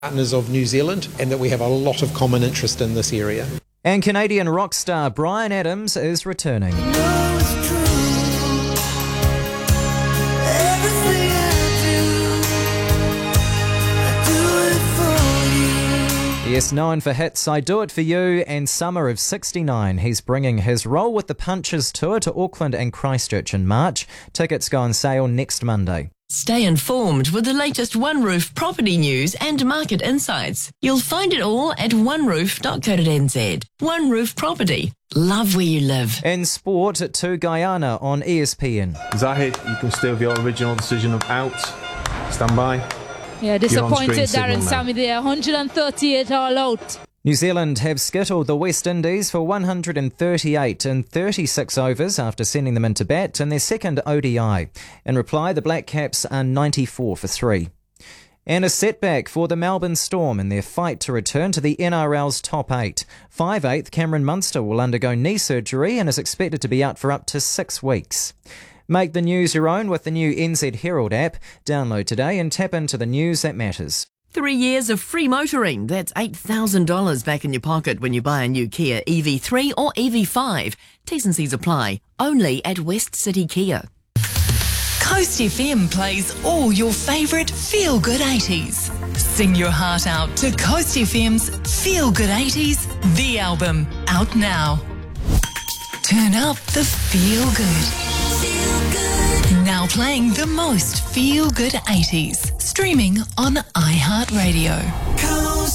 partners of New Zealand and that we have a lot of common interest in this area. And Canadian rock star Bryan Adams is returning. Yes, known for hits I Do It For You and Summer of 69, he's bringing his Roll with the Punches tour to Auckland and Christchurch in March. Tickets go on sale next Monday. Stay informed with the latest OneRoof property news and market insights. You'll find it all at oneroof.co.nz. OneRoof Property. Love where you live. In sport, to Guyana on ESPN. Zahid, you can still have your original decision of out. Stand by. Yeah, disappointed Darren signal Sammy there. 138 all out. New Zealand have skittled the West Indies for 138 in 36 overs after sending them into bat in their second ODI. In reply, the Black Caps are 94 for 3. And a setback for the Melbourne Storm in their fight to return to the NRL's top 8. 5/8 Cameron Munster will undergo knee surgery and is expected to be out for up to 6 weeks. Make the news your own with the new NZ Herald app. Download today and tap into the news that matters. 3 years of free motoring. That's $8,000 back in your pocket when you buy a new Kia EV3 or EV5. T's and C's apply. Only at West City Kia. Coast FM plays all your favourite feel-good 80s. Sing your heart out to Coast FM's Feel Good 80s, the album, out now. Turn up the feel good. Now playing the most feel-good 80s. Streaming on iHeartRadio.